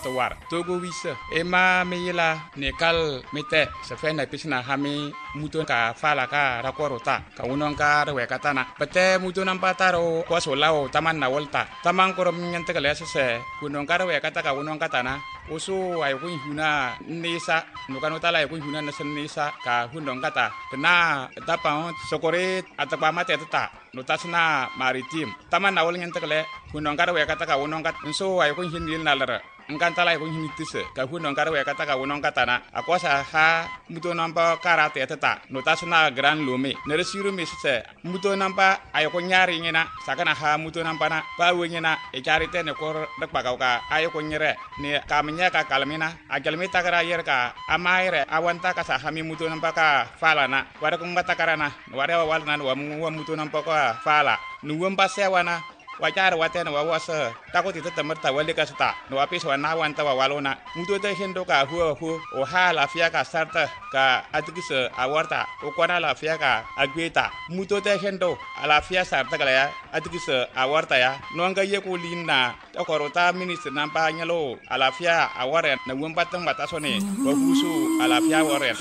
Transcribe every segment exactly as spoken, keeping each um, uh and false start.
war togo wisa ema meyila nekal mete se fe na pisna hami muto ka fala ka rakorota ka unon ka rewe katana pete muto nampa taro ko solao taman na volta taman korom nyante kale se kunon ka rewe kata ka unon katana usu ay kun huna nisa nukano tala ay kun huna nasan nisa ka hunon kata kena tapa sokore atapa mate tata notasna maritim taman na wol nyante kale kunon ka rewe kata ka unon kat so ay kun hinil nalara engkantala ay kun hinitise ka hunon ka rewe kata ka unon katana akosa ha muto nampa karate tata notasna gran lume neresiru misse muto nampa ay ko nyari ngena sakana ha muto nampa na pa wenyena e charite ne kor dak pakauka ay ko nyere ne kamnya ka kalmina ajalmi takara yer ka amaire awanta ka sa hami muto nampa ka fala na wada ko ngata karana wada walna wa mu muto nampa ka fala nuwam pasewana wajar watena wawasa takoti tetemar tawali ka sta no apis wana wanta walona muto te hendo ka hu hu o hala fia ka sarta ka atikise awarta o kwana la fia ka agweta muto te hendo ala fia sarta kala ya atikise awarta ya no nga yeko linna takorota minister nampa nyalo ala fia aware na wumpa tang batasone wa husu ala fia aware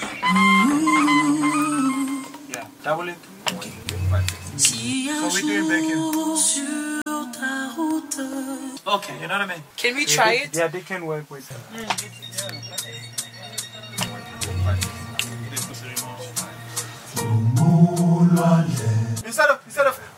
yeah double it so we doing bacon. Okay, you know what I mean? Can we try yeah, it? Yeah, they can work with it. Mm. Instead of instead of